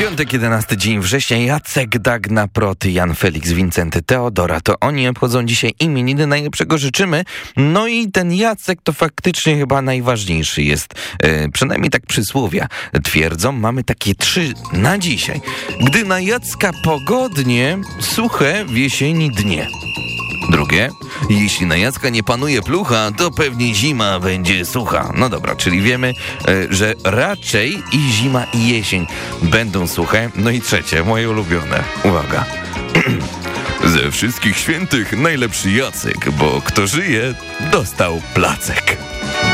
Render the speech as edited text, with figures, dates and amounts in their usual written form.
Piątek, 11 dzień września. Jacek, Dagna, Proty, Jan, Felix, Wincenty, Teodora. To oni obchodzą dzisiaj imieniny. Najlepszego życzymy. No i ten Jacek to faktycznie chyba najważniejszy jest. Przynajmniej tak przysłowia twierdzą. Mamy takie 3 na dzisiaj. Gdy na Jacka pogodnie, suche w jesieni dnie. Drugie, jeśli na Jacka nie panuje plucha, to pewnie zima będzie sucha. No dobra, czyli wiemy, że raczej i zima i jesień będą suche. No i trzecie, moje ulubione. Uwaga. Ze wszystkich świętych najlepszy Jacek, bo kto żyje, dostał placek.